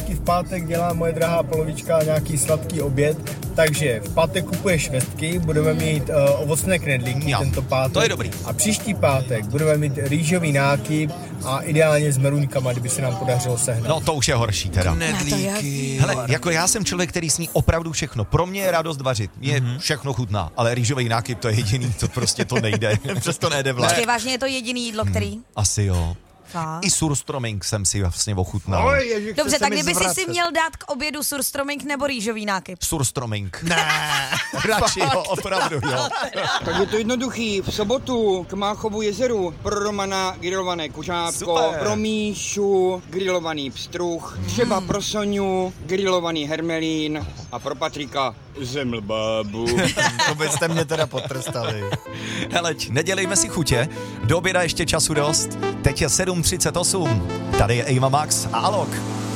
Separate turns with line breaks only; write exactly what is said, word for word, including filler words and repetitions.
vždycky v pátek dělá moje drahá polovička nějaký sladký oběd, takže v pátek kupuje švestky, budeme mít uh, ovocné knedlíky
jo,
tento pátek.
To je dobrý.
A příští pátek budeme mít rýžový nákyp a ideálně s meruňkama, kdyby se nám podařilo sehnat.
No to už je horší teda.
Knedlíky.
Hele, jako já jsem člověk, který sní opravdu všechno. Pro mě je radost vařit. Mě mm-hmm. všechno chutná, ale rýžový nákyp to je jediný, to prostě to nejde. Přesto nejde vlak.
Počkej, vážně je to jediný jídlo, který?
Hmm, asi jo.
Fakt?
I surströmming jsem si vlastně ochutnal.
Oj, ježiš,
Dobře, tak kdyby jsi si měl dát k obědu surströmming nebo rýžový nákyp?
Surströmming.
Ne,
Radši jo, opravdu jo.
Tak je to jednoduchý. V sobotu k Máchovu jezeru pro Romana grillované kuřátko,
Super.
pro Míšu grillovaný pstruh, třeba pro Soňu grillovaný hermelín a pro Patrika zemlbábu.
To byste mě teda potrestali.
Heleď, nedělejme si chutě, do oběda ještě času dost. Teď je sedm třicet osm, tady je Eva Max a Alok.